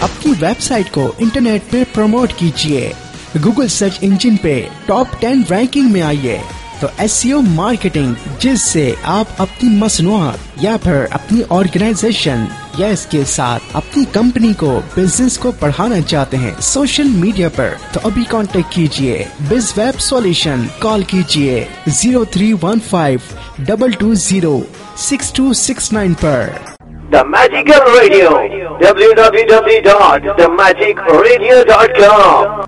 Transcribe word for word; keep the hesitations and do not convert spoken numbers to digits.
अपनी वेबसाइट को इंटरनेट पे प्रमोट कीजिए, गूगल सर्च इंजिन पे टॉप टेन रैंकिंग में आइए। तो एसईओ मार्केटिंग, जिससे आप अपनी मसनूआत या फिर अपनी ऑर्गेनाइजेशन या इसके साथ अपनी कंपनी को, बिजनेस को बढ़ाना चाहते हैं सोशल मीडिया पर, तो अभी कांटेक्ट कीजिए बिज वेब सॉल्यूशन। कॉल कीजिए zero three one five double two zero six to six nine पर। The Magical Radio, w w w dot the magic radio dot com।